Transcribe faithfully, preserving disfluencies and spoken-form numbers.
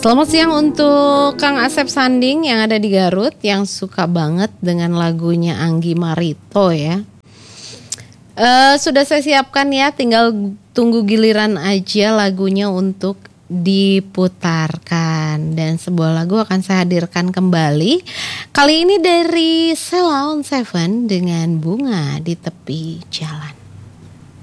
Selamat siang untuk Kang Asep Sanding yang ada di Garut, yang suka banget dengan lagunya Anggi Marito ya. Uh, sudah saya siapkan ya, tinggal tunggu giliran aja lagunya untuk diputarkan. Dan sebuah lagu akan saya hadirkan kembali. Kali ini dari Sheila on Seven dengan Bunga di Tepi Jalan.